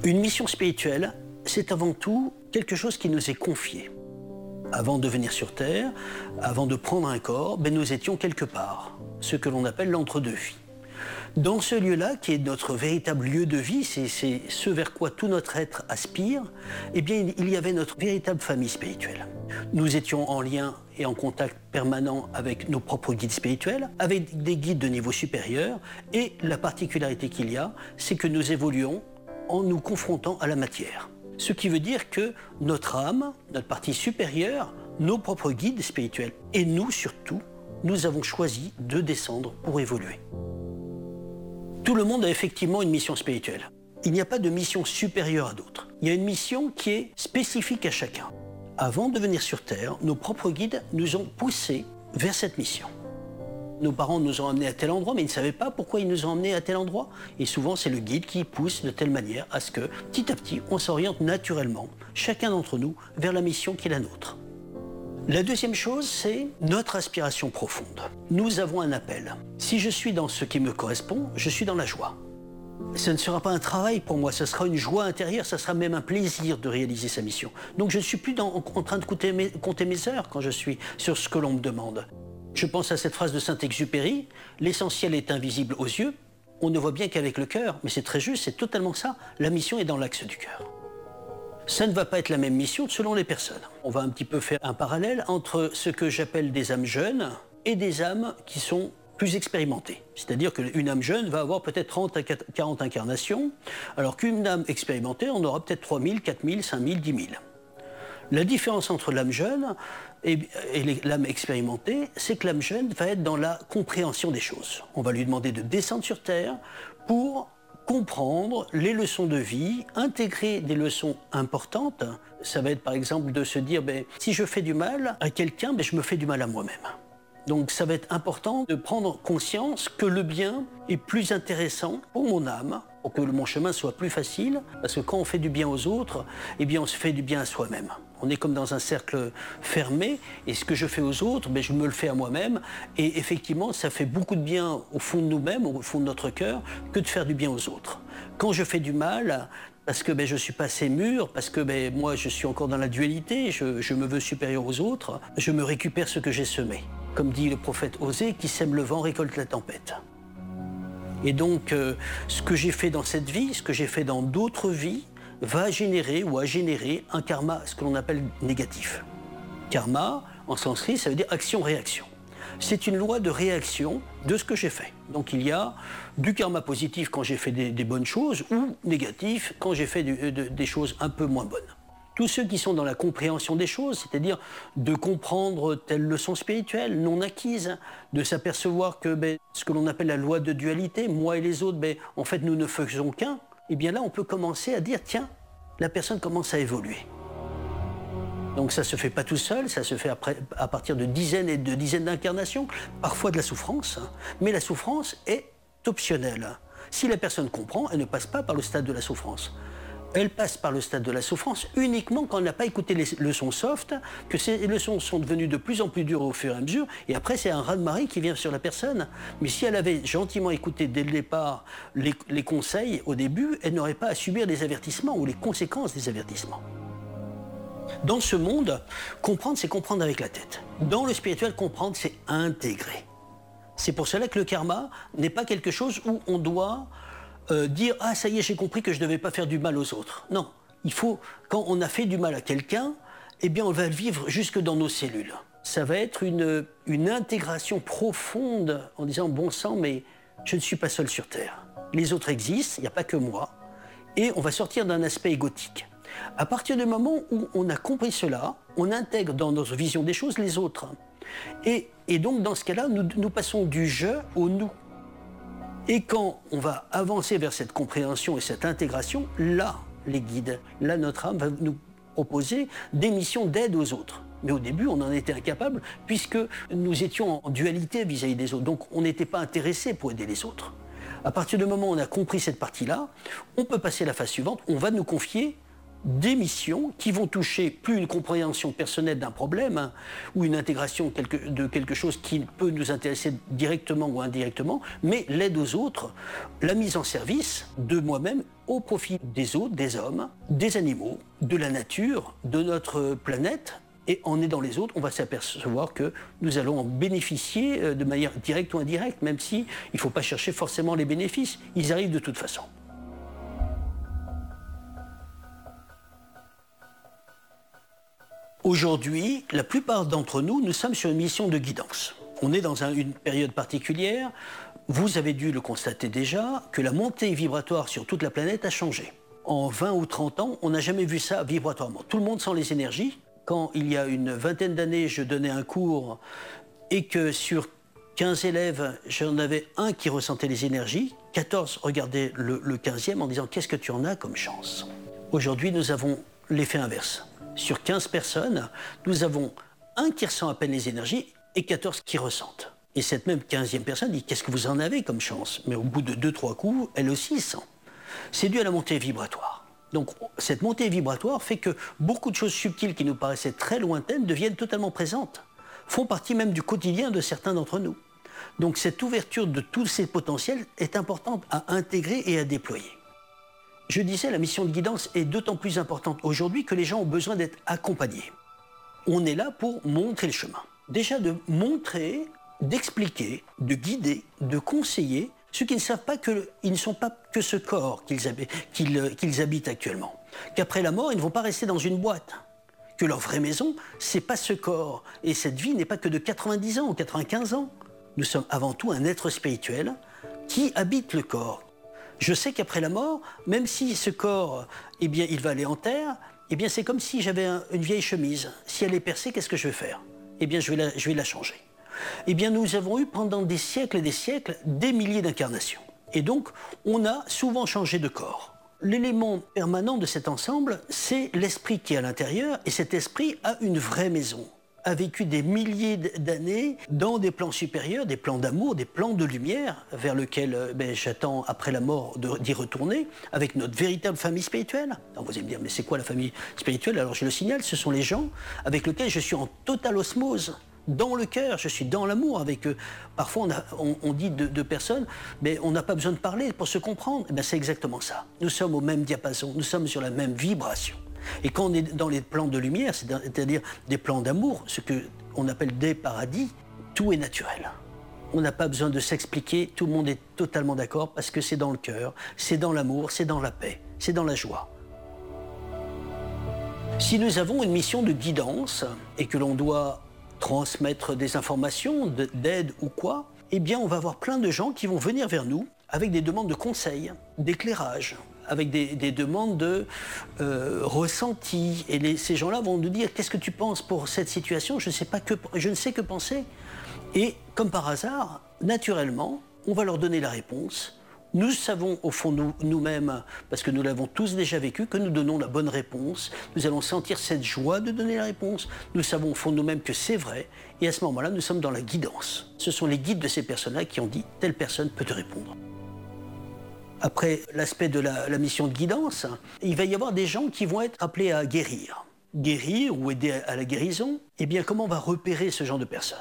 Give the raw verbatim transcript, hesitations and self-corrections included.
Une mission spirituelle, c'est avant tout quelque chose qui nous est confié. Avant de venir sur Terre, avant de prendre un corps, ben nous étions quelque part, ce que l'on appelle l'entre-deux-vies. Dans ce lieu-là, qui est notre véritable lieu de vie, c'est, c'est ce vers quoi tout notre être aspire, eh bien, il y avait notre véritable famille spirituelle. Nous étions en lien et en contact permanent avec nos propres guides spirituels, avec des guides de niveau supérieur, et la particularité qu'il y a, c'est que nous évoluons en nous confrontant à la matière. Ce qui veut dire que notre âme, notre partie supérieure, nos propres guides spirituels, et nous surtout, nous avons choisi de descendre pour évoluer. Tout le monde a effectivement une mission spirituelle. Il n'y a pas de mission supérieure à d'autres. Il y a une mission qui est spécifique à chacun. Avant de venir sur Terre, nos propres guides nous ont poussés vers cette mission. Nos parents nous ont emmenés à tel endroit, mais ils ne savaient pas pourquoi ils nous ont emmenés à tel endroit. Et souvent, c'est le guide qui pousse de telle manière à ce que, petit à petit, on s'oriente naturellement, chacun d'entre nous, vers la mission qui est la nôtre. La deuxième chose, c'est notre aspiration profonde. Nous avons un appel. Si je suis dans ce qui me correspond, je suis dans la joie. Ce ne sera pas un travail pour moi, ce sera une joie intérieure, ce sera même un plaisir de réaliser sa mission. Donc je ne suis plus dans, en train de compter mes, compter mes heures quand je suis sur ce que l'on me demande. Je pense à cette phrase de Saint-Exupéry, « L'essentiel est invisible aux yeux, on ne voit bien qu'avec le cœur », mais c'est très juste, c'est totalement ça, la mission est dans l'axe du cœur. Ça ne va pas être la même mission selon les personnes. On va un petit peu faire un parallèle entre ce que j'appelle des âmes jeunes et des âmes qui sont plus expérimentées. C'est-à-dire qu'une âme jeune va avoir peut-être trente à quarante incarnations, alors qu'une âme expérimentée, on aura peut-être trois mille, quatre mille, cinq mille, dix mille. La différence entre l'âme jeune et, et l'âme expérimentée, c'est que l'âme jeune va être dans la compréhension des choses. On va lui demander de descendre sur Terre pour comprendre les leçons de vie, intégrer des leçons importantes. Ça va être par exemple de se dire, ben, si je fais du mal à quelqu'un, ben, je me fais du mal à moi-même. Donc ça va être important de prendre conscience que le bien est plus intéressant pour mon âme, pour que mon chemin soit plus facile, parce que quand on fait du bien aux autres, eh bien on se fait du bien à soi-même. On est comme dans un cercle fermé, et ce que je fais aux autres, ben, je me le fais à moi-même, et effectivement ça fait beaucoup de bien au fond de nous-mêmes, au fond de notre cœur, que de faire du bien aux autres. Quand je fais du mal, parce que ben, je ne suis pas assez mûr, parce que ben, moi je suis encore dans la dualité, je, je me veux supérieur aux autres, je me récupère ce que j'ai semé. Comme dit le prophète Osée, qui sème le vent récolte la tempête. Et donc, euh, ce que j'ai fait dans cette vie, ce que j'ai fait dans d'autres vies, va générer ou a généré un karma, ce que l'on appelle négatif. Karma, en sanskrit, ça veut dire action-réaction. C'est une loi de réaction de ce que j'ai fait. Donc il y a du karma positif quand j'ai fait des, des bonnes choses, ou négatif quand j'ai fait du, de, des choses un peu moins bonnes. Tous ceux qui sont dans la compréhension des choses, c'est-à-dire de comprendre telle leçon spirituelle non acquise, de s'apercevoir que ben, ce que l'on appelle la loi de dualité, moi et les autres, ben, en fait nous ne faisons qu'un, et bien là on peut commencer à dire, tiens, la personne commence à évoluer. Donc ça ne se fait pas tout seul, ça se fait après, à partir de dizaines et de dizaines d'incarnations, parfois de la souffrance, hein, mais la souffrance est optionnelle. Si la personne comprend, elle ne passe pas par le stade de la souffrance. Elle passe par le stade de la souffrance uniquement quand elle n'a pas écouté les leçons soft, que ces leçons sont devenues de plus en plus dures au fur et à mesure, et après c'est un raz-de-marée qui vient sur la personne. Mais si elle avait gentiment écouté dès le départ les, les conseils au début, elle n'aurait pas à subir des avertissements ou les conséquences des avertissements. Dans ce monde, comprendre, c'est comprendre avec la tête. Dans le spirituel, comprendre, c'est intégrer. C'est pour cela que le karma n'est pas quelque chose où on doit Euh, dire « Ah, ça y est, j'ai compris que je ne devais pas faire du mal aux autres ». Non, il faut, quand on a fait du mal à quelqu'un, eh bien, on va le vivre jusque dans nos cellules. Ça va être une, une intégration profonde en disant « Bon sang, mais je ne suis pas seul sur Terre. Les autres existent, il n'y a pas que moi. » Et on va sortir d'un aspect égotique. À partir du moment où on a compris cela, on intègre dans notre vision des choses les autres. Et, et donc, dans ce cas-là, nous, nous passons du « je » au « nous ». Et quand on va avancer vers cette compréhension et cette intégration, là, les guides, là, notre âme va nous proposer des missions d'aide aux autres. Mais au début, on en était incapable, puisque nous étions en dualité vis-à-vis des autres. Donc, on n'était pas intéressés pour aider les autres. À partir du moment où on a compris cette partie-là, on peut passer à la phase suivante, on va nous confier des missions qui vont toucher plus une compréhension personnelle d'un problème hein, ou une intégration quelque, de quelque chose qui peut nous intéresser directement ou indirectement, mais l'aide aux autres, la mise en service de moi-même au profit des autres, des hommes, des animaux, de la nature, de notre planète. Et en aidant les autres, on va s'apercevoir que nous allons en bénéficier de manière directe ou indirecte, même si il ne faut pas chercher forcément les bénéfices. Ils arrivent de toute façon. Aujourd'hui, la plupart d'entre nous, nous sommes sur une mission de guidance. On est dans un, une période particulière. Vous avez dû le constater déjà, que la montée vibratoire sur toute la planète a changé. En vingt ou trente ans, on n'a jamais vu ça vibratoirement. Tout le monde sent les énergies. Quand il y a une vingtaine d'années, je donnais un cours et que sur quinze élèves, j'en avais un qui ressentait les énergies, quatorze regardaient le, le quinzième en disant « Qu'est-ce que tu en as comme chance ?» Aujourd'hui, nous avons l'effet inverse. Sur quinze personnes, nous avons un qui ressent à peine les énergies et quatorze qui ressentent. Et cette même quinzième personne dit « Qu'est-ce que vous en avez comme chance ?» Mais au bout de deux trois coups, elle aussi sent. C'est dû à la montée vibratoire. Donc cette montée vibratoire fait que beaucoup de choses subtiles qui nous paraissaient très lointaines deviennent totalement présentes, font partie même du quotidien de certains d'entre nous. Donc cette ouverture de tous ces potentiels est importante à intégrer et à déployer. Je disais, la mission de guidance est d'autant plus importante aujourd'hui que les gens ont besoin d'être accompagnés. On est là pour montrer le chemin. Déjà de montrer, d'expliquer, de guider, de conseiller ceux qui ne savent pas qu'ils ne sont pas que ce corps qu'ils habitent, qu'ils, qu'ils habitent actuellement. Qu'après la mort, ils ne vont pas rester dans une boîte. Que leur vraie maison, c'est pas ce corps. Et cette vie n'est pas que de quatre-vingt-dix ans ou quatre-vingt-quinze ans. Nous sommes avant tout un être spirituel qui habite le corps. Je sais qu'après la mort, même si ce corps, eh bien, il va aller en terre, eh bien, c'est comme si j'avais un, une vieille chemise. Si elle est percée, qu'est-ce que je vais faire? Eh bien, je vais la, je vais la changer. Eh bien, nous avons eu pendant des siècles et des siècles des milliers d'incarnations. Et donc, on a souvent changé de corps. L'élément permanent de cet ensemble, c'est l'esprit qui est à l'intérieur, et cet esprit a une vraie maison, a vécu des milliers d'années dans des plans supérieurs, des plans d'amour, des plans de lumière, vers lesquels ben, j'attends, après la mort, de, d'y retourner, avec notre véritable famille spirituelle. Alors vous allez me dire, mais c'est quoi la famille spirituelle? Alors je le signale, ce sont les gens avec lesquels je suis en totale osmose. Dans le cœur, je suis dans l'amour avec eux. Parfois, on, a, on, on dit de, de personnes, mais on n'a pas besoin de parler pour se comprendre. Eh bien, c'est exactement ça. Nous sommes au même diapason, nous sommes sur la même vibration. Et quand on est dans les plans de lumière, c'est-à-dire des plans d'amour, ce qu'on appelle des paradis, tout est naturel. On n'a pas besoin de s'expliquer, tout le monde est totalement d'accord parce que c'est dans le cœur, c'est dans l'amour, c'est dans la paix, c'est dans la joie. Si nous avons une mission de guidance et que l'on doit transmettre des informations, d'aide ou quoi, eh bien on va avoir plein de gens qui vont venir vers nous avec des demandes de conseils, d'éclairage, avec des, des demandes de euh, ressenti. Et les, ces gens-là vont nous dire « Qu'est-ce que tu penses pour cette situation ? Je, sais pas que, je ne sais que penser. » Et comme par hasard, naturellement, on va leur donner la réponse. Nous savons au fond nous, nous-mêmes, parce que nous l'avons tous déjà vécu, que nous donnons la bonne réponse. Nous allons sentir cette joie de donner la réponse. Nous savons au fond de nous-mêmes que c'est vrai. Et à ce moment-là, nous sommes dans la guidance. Ce sont les guides de ces personnes-là qui ont dit « Telle personne peut te répondre ». Après l'aspect de la, la mission de guidance, il va y avoir des gens qui vont être appelés à guérir. Guérir ou aider à la guérison, eh bien comment on va repérer ce genre de personnes?